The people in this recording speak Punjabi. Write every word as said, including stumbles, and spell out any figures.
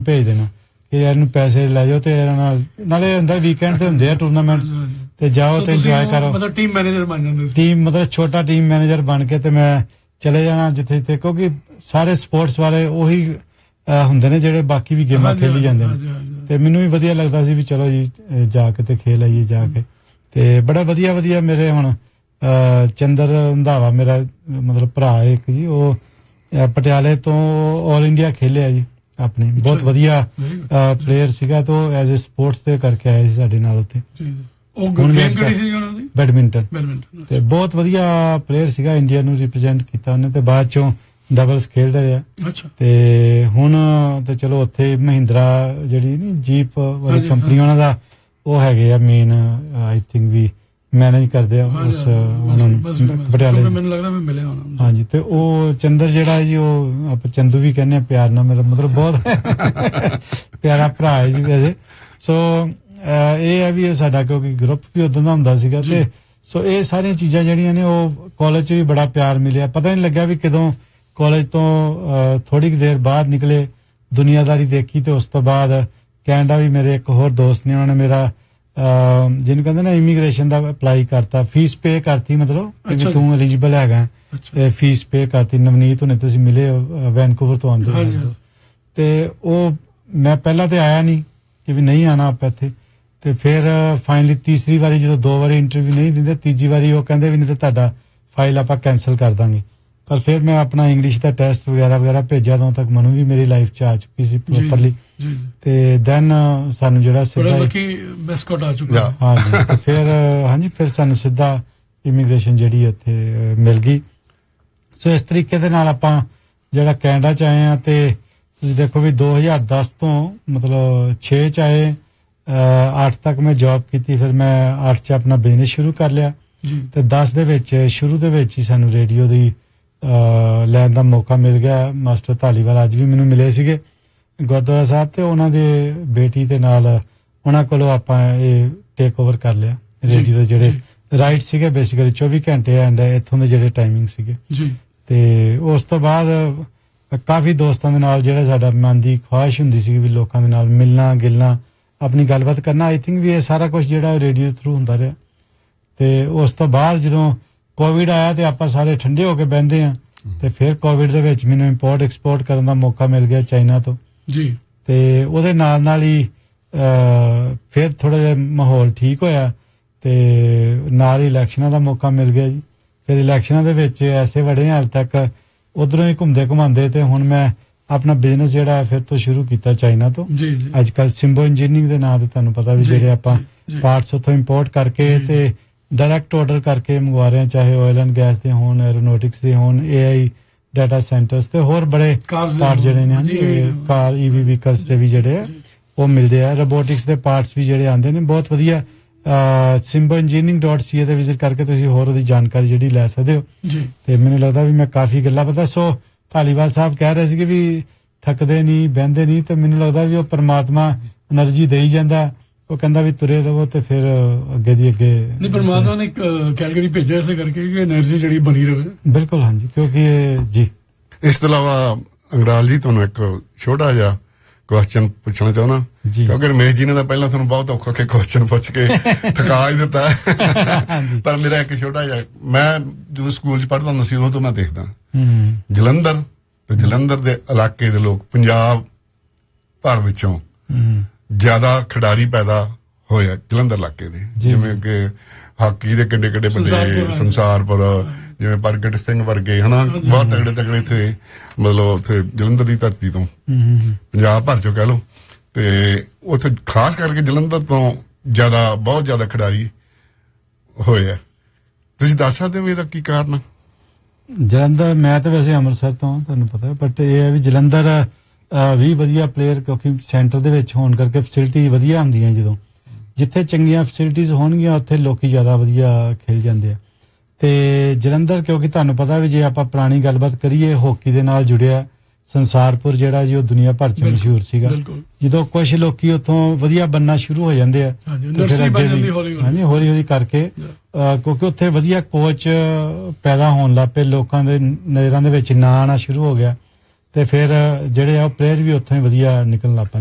ਭੇਜ ਦੇਣਾ ਕਿ ਇਹਨੂੰ ਪੈਸੇ ਲੈ ਜਾਓ ਤੇ ਇਹਨਾਂ ਨਾਲ ਨਾਲੇ ਹੁੰਦਾ ਵੀਕਐਂਡ ਤੇ ਹੁੰਦੇ ਆ ਟੂਰਨਾਮੈਂਟ ਤੇ ਜਾਓ ਤੇ ਇੰਜੋਏ ਕਰੋ। ਮਤਲਬ ਟੀਮ ਮੈਨੇਜਰ ਬਣ ਜਾਂਦੇ ਸੀ। ਟੀਮ ਮਤਲਬ ਛੋਟਾ ਟੀਮ ਮੈਨੇਜਰ ਬਣ ਕੇ ਤੇ ਮੈਂ ਚਲੇ ਜਾਣਾ ਜਿੱਥੇ ਜਿੱਥੇ, ਕਿਉਂਕਿ ਸਾਰੇ ਸਪੋਰਟਸ ਵਾਲੇ ਉਹੀ ਹੁੰਦੇ ਨੇ ਜਿਹੜੇ ਬਾਕੀ ਵੀ ਗੇਮਾਂ ਖੇਲੀ ਜਾਂਦੇ ਨੇ ਤੇ ਮੈਨੂੰ ਵੀ ਵਧੀਆ ਲੱਗਦਾ ਸੀ ਵੀ ਚਲੋ ਜੀ ਜਾ ਕੇ ਤੇ ਖੇਲ ਆਈਏ ਜਾ ਕੇ। ਤੇ ਬੜਾ ਵਧੀਆ ਵਧੀਆ ਮੇਰੇ ਹੁਣ ਚੰਦਰ ਰੰਧਾਵਾ ਮੇਰਾ ਮਤਲਬ ਭਰਾ ਇੱਕ ਜੀ, ਉਹ ਪਟਿਆਲੇ ਤੋਂ ਆਲ ਇੰਡੀਆ ਖੇਲਿਆ ਜੀ ਆਪਣੀ, ਬਹੁਤ ਵਧੀਆ ਪਲੇਅਰ ਸੀਗਾ ਤੇ ਉਹ ਐਜ਼ ਅ ਸਪੋਰਟਸ ਤੇ ਕਰਕੇ ਆਏ ਸੀ ਸਾਡੇ ਨਾਲ ਉੱਥੇ। ਬੈਡਮਿੰਟਨ ਤੇ ਬਹੁਤ ਵਧੀਆ ਪਲੇਅਰ ਸੀਗਾ, ਇੰਡੀਆ ਨੂੰ ਰਿਪਰੈਜ਼ੈਂਟ ਕੀਤਾ ਉਹਨੇ ਤੇ ਬਾਅਦ ਚੋਂ ਡਬਲਸ ਖੇਡਦਾ ਰਿਹਾ ਤੇ ਹੁਣ ਤੇ ਚਲੋ ਉੱਥੇ ਮਹਿੰਦਰਾ ਜਿਹੜੀ ਨੀ ਜੀਪ ਵਾਲੀ ਕੰਪਨੀ ਉਹਨਾਂ ਦਾ ਉਹ ਹੈਗੇ ਆ main I think we manage ਕਰਦੇ ਆ ਉਸ ਉਹਨਾਂ ਨੂੰ ਪਟਿਆਲੇ। ਮੈਨੂੰ ਲੱਗਦਾ ਮੈਂ ਮਿਲਿਆ ਹੋਣਾ। ਹਾਂਜੀ ਤੇ ਉਹ ਚੰਦਰ ਜਿਹੜਾ ਹੈ ਜੀ ਉਹ ਆਪਾਂ ਚੰਦੂ ਵੀ ਕਹਿੰਦੇ ਆ ਪਿਆਰ ਨਾਲ, ਮੇਰਾ ਮਤਲਬ ਬਹੁਤ ਪਿਆਰਾ ਭਰਾ ਹੈ ਜੀ ਵੈਸੇ। ਸੋ ਇਹ ਹੈ ਵੀ ਸਾਡਾ ਕਿਉਂਕਿ ਗਰੁੱਪ ਵੀ ਉਦੋਂ ਦਾ ਹੁੰਦਾ ਸੀਗਾ ਤੇ ਸੋ ਇਹ ਸਾਰੀਆਂ ਚੀਜ਼ਾਂ ਜਿਹੜੀਆਂ ਨੇ ਉਹ ਕਾਲਜ 'ਚ ਵੀ ਬੜਾ ਪਿਆਰ ਮਿਲਿਆ। ਪਤਾ ਨਹੀਂ ਲੱਗਿਆ ਵੀ ਕਦੋਂ ਕਾਲਜ ਤੋਂ ਥੋੜੀ ਦੇਰ ਬਾਅਦ ਨਿਕਲੇ, ਦੁਨੀਆਦਾਰੀ ਦੇਖੀ ਤੇ ਉਸ ਤੋਂ ਬਾਅਦ ਕੈਨੇਡਾ ਵੀ ਮੇਰੇ ਇੱਕ ਹੋਰ ਦੋਸਤ ਨੇ, ਉਹਨਾਂ ਨੇ ਮੇਰਾ ਜਿਹਨੂੰ ਕਹਿੰਦੇ ਨਾ ਇਮੀਗ੍ਰੇਸ਼ਨ ਦਾ ਅਪਲਾਈ ਕਰਤਾ, ਫੀਸ ਪੇ ਕਰਤੀ, ਮਤਲਬ ਕਿ ਤੂੰ ਐਲੀਜੀਬਲ ਹੈਗਾ ਤੇ ਫੀਸ ਪੇ ਕਰਤੀ। ਨਵਨੀਤ ਹੁਣੇ ਤੁਸੀਂ ਮਿਲੇ ਵੈਨਕੂਵਰ ਤੋਂ ਆਉਂਦੇ ਤੇ ਉਹ ਮੈਂ ਪਹਿਲਾਂ ਤੇ ਆਇਆ ਨਹੀਂ ਕਿ ਵੀ ਨਹੀਂ ਆਣਾ ਆਪਾਂ ਇੱਥੇ ਤੇ ਫਿਰ ਫਾਈਨਲੀ ਤੀਸਰੀ ਵਾਰੀ ਜਦੋਂ ਦੋ ਵਾਰੀ ਇੰਟਰਵਿਊ ਨਹੀਂ ਦਿੰਦੇ, ਤੀਜੀ ਵਾਰੀ ਉਹ ਕਹਿੰਦੇ ਵੀ ਨਹੀਂ ਤੇ ਤੁਹਾਡਾ ਫਾਈਲ ਆਪਾਂ ਕੈਂਸਲ ਕਰ ਦਾਂਗੇ। ਪਰ ਫਿਰ ਮੈਂ ਆਪਣਾ ਇੰਗਲਿਸ਼ ਦਾ ਟੈਸਟ ਵਗੈਰਾ ਵਗੈਰਾ ਭੇਜਿਆ, ਉਦੋਂ ਤੱਕ ਮੈਨੂੰ ਵੀ ਮੇਰੀ ਲਾਈਫ 'ਚ ਆ ਚੁੱਕੀ ਸੀ ਪ੍ਰੋਪਰਲੀ ਤੇ ਦੈਨ ਸਾਨੂੰ ਜਿਹੜਾ ਸਿੱਧਾ ਬਿਸਕੁਟ ਆ ਚੁੱਕਾ ਹਾਂਜੀ ਤੇ ਫਿਰ ਹਾਂਜੀ ਫਿਰ ਸਾਨੂੰ ਸਿੱਧਾ ਇਮੀਗ੍ਰੇਸ਼ਨ ਜਿਹੜੀ ਉੱਥੇ ਮਿਲ ਗਈ। ਸੋ ਇਸ ਤਰੀਕੇ ਦੇ ਨਾਲ ਆਪਾਂ ਜਿਹੜਾ ਕੈਨੇਡਾ 'ਚ ਆਏ ਆ ਤੇ ਤੁਸੀਂ ਦੇਖੋ ਵੀ ਦੋ ਹਜ਼ਾਰ ਦਸ ਤੋਂ ਮਤਲਬ ਛੇ 'ਚ ਆਏ, ਅੱਠ ਤੱਕ ਮੈਂ ਜੌਬ ਕੀਤੀ, ਫਿਰ ਮੈਂ ਅੱਠ 'ਚ ਆਪਣਾ ਬਿਜ਼ਨਸ ਸ਼ੁਰੂ ਕਰ ਲਿਆ ਤੇ ਦਸ ਦੇ ਵਿੱਚ ਸ਼ੁਰੂ ਦੇ ਵਿੱਚ ਹੀ ਸਾਨੂੰ ਰੇਡੀਓ ਦੀ ਲੈਣ ਦਾ ਮੌਕਾ ਮਿਲ ਗਿਆ। ਮਾਸਟਰ ਧਾਲੀਵਾਲ ਅੱਜ ਵੀ ਮੈਨੂੰ ਮਿਲੇ ਸੀਗੇ ਗੁਰਦੁਆਰਾ ਸਾਹਿਬ ਤੇ ਉਹਨਾਂ ਦੇ ਬੇਟੀ ਦੇ ਨਾਲ ਉਹਨਾਂ ਕੋਲੋਂ ਆਪਾਂ ਇਹ ਟੇਕ ਓਵਰ ਕਰ ਲਿਆ ਰੇਡੀਓ ਦੇ ਜਿਹੜੇ ਰਾਈਟ ਸੀਗੇ ਬੇਸਿਕਲੀ ਚੌਵੀ ਘੰਟੇ ਐਂਡ ਇੱਥੋਂ ਦੇ ਜਿਹੜੇ ਟਾਈਮਿੰਗ ਸੀਗੇ ਤੇ ਉਸ ਤੋਂ ਬਾਅਦ ਕਾਫੀ ਦੋਸਤਾਂ ਦੇ ਨਾਲ ਜਿਹੜਾ ਸਾਡਾ ਮਨ ਦੀ ਖੁਆਇਸ਼ ਹੁੰਦੀ ਸੀ ਵੀ ਲੋਕਾਂ ਦੇ ਨਾਲ ਮਿਲਣਾ ਗਿਲਣਾ ਆਪਣੀ ਗੱਲਬਾਤ ਕਰਨਾ। ਆਈ ਥਿੰਕ ਵੀ ਇਹ ਸਾਰਾ ਕੁਝ ਜਿਹੜਾ ਰੇਡੀਓ ਦੇ ਥਰੂ ਹੁੰਦਾ ਰਿਹਾ ਤੇ ਉਸ ਤੋਂ ਬਾਅਦ ਜਦੋਂ ਕੋਵਿਡ ਆਇਆ ਤੇ ਆਪਾਂ ਸਾਰੇ ਠੰਡੇ ਹੋ ਕੇ ਬਹਿੰਦੇ ਆ ਤੇ ਫਿਰ ਕੋਵਿਡ ਦੇ ਵਿੱਚ ਮੈਨੂੰ ਇੰਪੋਰਟ ਐਕਸਪੋਰਟ ਕਰਨ ਦਾ ਮੌਕਾ ਮਿਲ ਗਿਆ ਚਾਈਨਾ ਤੋਂ ਜੀ ਤੇ ਉਹਦੇ ਨਾਲ ਨਾਲ ਹੀ ਫਿਰ ਥੋੜਾ ਜਿਹਾ ਮਾਹੌਲ ਠੀਕ ਹੋਇਆ ਤੇ ਨਾਲ ਹੀ ਇਲੈਕਸ਼ਨਾਂ ਦਾ ਮੌਕਾ ਮਿਲ ਗਿਆ ਜੀ। ਫਿਰ ਇਲੈਕਸ਼ਨਾਂ ਦੇ ਵਿੱਚ ਐਸੇ ਵੜੇ ਹਾਲ ਤੱਕ ਉਧਰੋਂ ਹੀ ਘੁੰਮਦੇ ਘੁਮਾਉਂਦੇ ਤੇ ਹੁਣ ਮੈਂ ਆਪਣਾ ਬਿਜ਼ਨਸ ਜਿਹੜਾ ਫਿਰ ਤੋਂ ਸ਼ੁਰੂ ਕੀਤਾ ਚਾਈਨਾ ਤੋਂ। ਅੱਜ ਕੱਲ ਸਿੰਬੋ ਇੰਜੀਨੀਅਰਿੰਗ ਦੇ ਨਾਂ ਤੇ ਤੁਹਾਨੂੰ ਪਤਾ ਵੀ ਜਿਹੜੇ ਆਪਾਂ ਪਾਰਟਸ ਉੱਥੋਂ ਇੰਪੋਰਟ ਕਰਕੇ ਤੇ ਡਾਇਰੈਕਟ ਆਰਡਰ ਕਰਕੇ ਮੰਗਵਾ ਰਹੇ ਹਾਂ, ਚਾਹੇ ਆਇਲ ਐਂਡ ਗੈਸ ਦੇ ਹੋਣ, ਐਰੋਨੋਟਿਕਸ ਦੇ ਹੋਣ, ਏ ਆਈ ਡਾਟਾ ਸੈਂਟਰਸ ਤੇ ਹੋਰ ਬੜੇ ਪਾਰਟ ਜਿਹੜੇ ਨੇ ਕਾਰ ਈਵੀ ਵਹੀਕਲਸ ਦੇ ਵੀ ਜਿਹੜੇ ਆ ਉਹ ਮਿਲਦੇ ਆ। ਰੋਬੋਟਿਕਸ ਦੇ ਪਾਰਟਸ ਵੀ ਜਿਹੜੇ ਆਉਂਦੇ ਨੇ ਬਹੁਤ ਵਧੀਆ। ਸਿੰਬੋ ਇੰਜੀਨੀਅਰਿੰਗ ਡਾਟ ਸੀ ਏ ਤੇ ਵਿਜ਼ਿਟ ਕਰਕੇ ਤੁਸੀਂ ਹੋਰ ਉਹਦੀ ਜਾਣਕਾਰੀ ਜਿਹੜੀ ਲੈ ਸਕਦੇ ਹੋ ਤੇ ਮੈਨੂੰ ਲੱਗਦਾ ਵੀ ਮੈਂ ਕਾਫੀ ਗੱਲਾਂ ਪਤਾ। ਸੋ ਧਾਲੀਵਾਲ ਸਾਹਿਬ ਕਹਿ ਰਹੇ ਸੀਗੇ ਵੀ ਥੱਕਦੇ ਨਹੀਂ ਬਹਿੰਦੇ ਨਹੀਂ ਤੇ ਮੈਨੂੰ ਲੱਗਦਾ ਵੀ ਉਹ ਪਰਮਾਤਮਾ એનર્ਜੀ ਦੇਈ ਜਾਂਦਾ। ਉਹ ਕਹਿੰਦਾ ਵੀ ਤੁਰੇ ਰਹੋ ਤੇ ਫਿਰ ਅੱਗੇ ਦੀ ਅੱਗੇ ਨਹੀਂ ਪਰਮਾਤਮਾ ਨੇ ਕੈਲਗਰੀ ਭੇਜਿਆ ਇਸੇ ਕਰਕੇ ਕਿ એનર્ਜੀ ਜਿਹੜੀ ਬਣੀ ਰਹੇ। ਬਿਲਕੁਲ ਹਾਂਜੀ ਕਿਉਂਕਿ ਜੀ ਇਸ ਤੋਂ ਇਲਾਵਾ ਅੰਗਰਾਲ ਜੀ ਤੁਹਾਨੂੰ ਇੱਕ ਛੋਟਾ ਜਿਹਾ ਕੁਐਸਚਨ ਪੁੱਛਣਾ ਚਾਹੁੰਦਾ ਕਿਉਂਕਿ ਰਮੇਸ਼ ਜੀ ਨੇ ਤਾਂ ਪਹਿਲਾਂ ਤੁਹਾਨੂੰ ਬਹੁਤ ਔਖਾ ਕੇ ਕੁਐਸਚਨ ਪੁੱਛ ਕੇ ਥਕਾ ਹੀ ਦਿੱਤਾ ਪਰ ਮੇਰਾ ਇੱਕ ਛੋਟਾ ਜਿਹਾ, ਮੈਂ ਜਦੋਂ ਸਕੂਲ 'ਚ ਪੜ੍ਹਦਾ ਹੁੰਦਾ ਸੀ ਉਦੋਂ ਤੋਂ ਮੈਂ ਦੇਖਦਾ ਜਲੰਧਰ ਤੇ ਜਲੰਧਰ ਦੇ ਇਲਾਕੇ ਦੇ ਲੋਕ ਪੰਜਾਬ ਭਰ ਵਿੱਚੋਂ ਜ਼ਿਆਦਾ ਖਿਡਾਰੀ ਪੈਦਾ ਹੋਇਆ ਜਲੰਧਰ ਇਲਾਕੇ ਦੇ, ਜਿਵੇਂ ਕਿ ਹਾਕੀ ਦੇ ਕਿੱਡੇ ਕਿੱਡੇ ਬੰਦੇ ਸੰਸਾਰਪੁਰ ਜਿਵੇਂ ਪ੍ਰਗਟ ਸਿੰਘ ਵਰਗੇ ਹਨਾ ਬਹੁਤ ਤਗੜੇ ਤਗੜੇ ਇੱਥੇ ਮਤਲਬ ਉੱਥੇ ਜਲੰਧਰ ਦੀ ਧਰਤੀ ਤੋਂ ਪੰਜਾਬ ਭਰ ਚੋਂ ਕਹਿ ਲਓ ਤੇ ਉੱਥੇ ਖਾਸ ਕਰਕੇ ਜਲੰਧਰ ਤੋਂ ਜ਼ਿਆਦਾ ਬਹੁਤ ਜ਼ਿਆਦਾ ਖਿਡਾਰੀ ਹੋਏ ਆ। ਤੁਸੀਂ ਦੱਸ ਸਕਦੇ ਹੋ ਇਹਦਾ ਕੀ ਕਾਰਨ? ਜਲੰਧਰ ਮੈਂ ਤਾਂ ਵੈਸੇ ਅੰਮ੍ਰਿਤਸਰ ਤੋਂ ਤੁਹਾਨੂੰ ਪਤਾ, ਬਟ ਇਹ ਹੈ ਵੀ ਜਲੰਧਰ ਵੀ ਵਧੀਆ ਪਲੇਅਰ ਕਿਉਂਕਿ ਸੈਂਟਰ ਦੇ ਵਿੱਚ ਹੋਣ ਕਰਕੇ ਫੈਸਿਲਿਟੀ ਵਧੀਆ ਹੁੰਦੀਆਂ, ਜਦੋਂ ਜਿੱਥੇ ਚੰਗੀਆਂ ਫੈਸਿਲਿਟੀਜ਼ ਹੋਣਗੀਆਂ ਉੱਥੇ ਲੋਕੀ ਜ਼ਿਆਦਾ ਵਧੀਆ ਖੇਲ ਜਾਂਦੇ ਆ। ਤੇ ਜਲੰਧਰ ਕਿਉਂਕਿ ਤੁਹਾਨੂੰ ਪਤਾ ਵੀ ਜੇ ਆਪਾਂ ਪੁਰਾਣੀ ਗੱਲਬਾਤ ਕਰੀਏ ਹਾਕੀ ਦੇ ਨਾਲ ਜੁੜਿਆ ਸੰਸਾਰਪੁਰ ਜਿਹੜਾ ਜੀ ਉਹ ਦੁਨੀਆ ਭਰ 'ਚ ਮਸ਼ਹੂਰ ਸੀਗਾ। ਜਦੋਂ ਕੁਝ ਲੋਕੀ ਉੱਥੋਂ ਵਧੀਆ ਬਣਨਾ ਸ਼ੁਰੂ ਹੋ ਜਾਂਦੇ ਆ ਹਾਂਜੀ ਹੌਲੀ ਹੌਲੀ ਕਰਕੇ ਕਿਉਂਕਿ ਉੱਥੇ ਵਧੀਆ ਕੋਚ ਪੈਦਾ ਹੋਣ ਲੱਗ ਪਏ, ਲੋਕਾਂ ਦੇ ਨਜ਼ਰਾਂ ਦੇ ਵਿੱਚ ਨਾਂ ਆਉਣਾ ਸ਼ੁਰੂ ਹੋ ਗਿਆ ਤੇ ਫਿਰ ਜਿਹੜੇ ਆ ਉਹ ਪਲੇਅਰ ਵੀ ਉੱਥੋਂ ਹੀ ਵਧੀਆ ਨਿਕਲਣ ਲੱਗ ਪੈਂਦੇ।